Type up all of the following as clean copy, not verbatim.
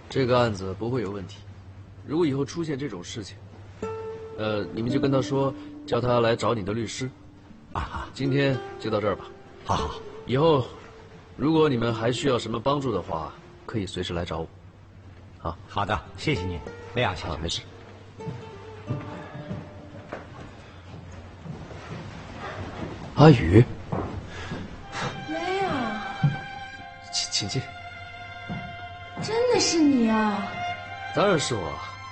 这个案子不会有问题。如果以后出现这种事情，你们就跟他说，叫他来找你的律师。 啊， 今天就到这儿吧。 好好， 以后如果你们还需要什么帮助的话，可以随时来找我。好， 好的，谢谢您，雷亚先生。 没事。阿宇， 雷亚， 请进。 真的是你啊！ 当然是我。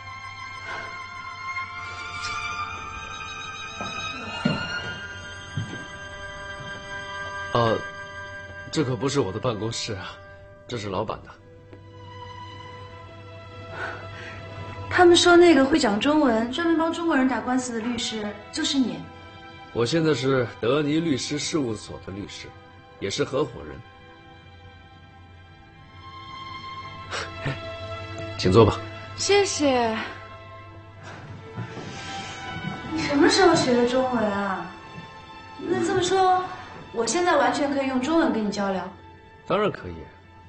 这可不是我的办公室啊，这是老板的。 他们说那个会讲中文、专门帮中国人打官司的律师就是你。 我现在是德尼律师事务所的律师，也是合伙人。请坐吧。 谢谢。你什么时候学的中文啊？那这么说，我现在完全可以用中文跟你交流。 当然可以。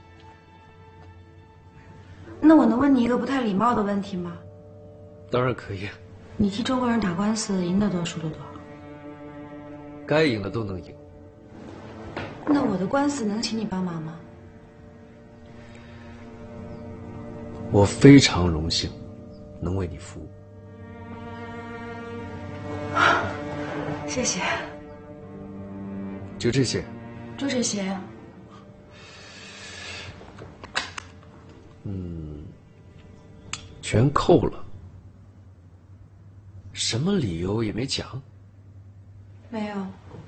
那我能问你一个不太礼貌的问题吗？ 当然可以。 你替中国人打官司，赢得多输得多？ 该赢的都能赢。 那我的官司能请你帮忙吗？ 我非常荣幸能为你服务。 谢谢。 就这些。 就这些。 全扣了。什么理由也没讲。 没有。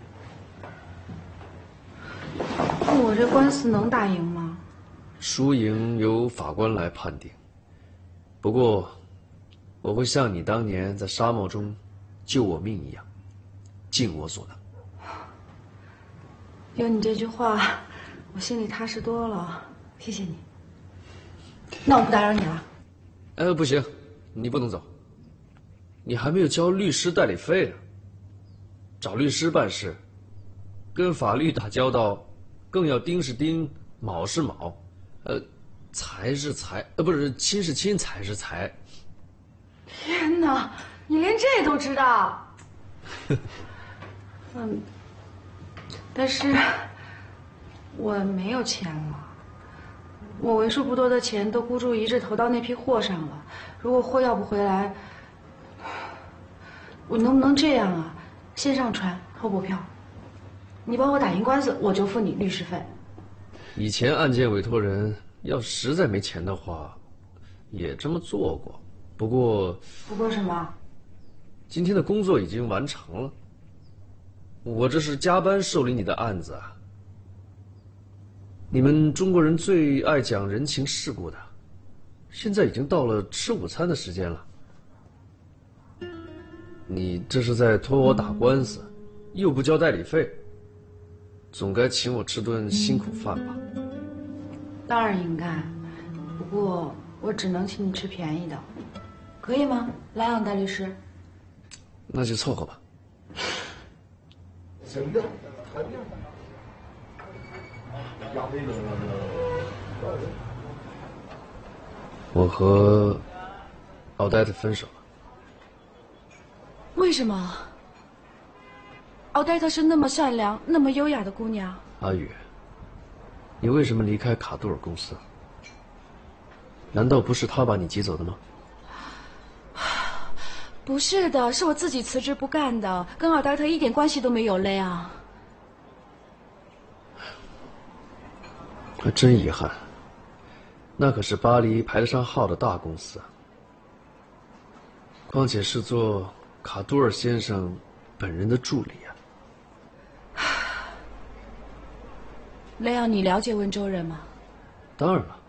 那我这官司能打赢吗？ 输赢由法官来判定。不过，我会像你当年在沙漠中救我命一样，尽我所能。 有你这句话，我心里踏实多了。谢谢你。那我不打扰你了。 不行，你不能走。你还没有交律师代理费呢。找律师办事，跟法律打交道，更要丁是丁，卯是卯，财是财，不是亲是亲，财是财。 天哪，你连这都知道？但是我没有钱了。我为数不多的钱都孤注一掷投到那批货上了，如果货要不回来，我能不能这样啊？先上船后补票，你帮我打赢官司，我就付你律师费。 以前案件委托人要实在没钱的话，也这么做过。不过什么？ 今天的工作已经完成了，我这是加班受理你的案子啊。你们中国人最爱讲人情世故的，现在已经到了吃午餐的时间了。你这是在拖我打官司，又不交代理费，总该请我吃顿辛苦饭吧？ 当然应该，不过我只能请你吃便宜的，可以吗？莱昂代律师。 那就凑合吧。我和奥黛特分手了。 为什么？奥黛特是那么善良、那么优雅的姑娘。 阿宇，你为什么离开卡杜尔公司？难道不是他把你挤走的吗？ 不是的，是我自己辞职不干的，跟奥黛特一点关系都没有了呀。 还真遗憾，那可是巴黎排得上号的大公司啊。况且是做卡杜尔先生本人的助理啊。 雷昂，你了解温州人吗？ 当然了。